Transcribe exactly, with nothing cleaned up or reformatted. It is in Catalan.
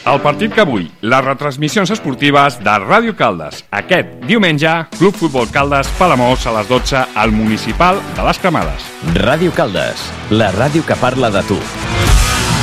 El partit que vull, les retransmissions esportives de Ràdio Caldes. Aquest diumenge, Club Futbol Caldes, Palamós, a les dotze, al Municipal de les Cremades. Ràdio Caldes, la ràdio que parla de tu.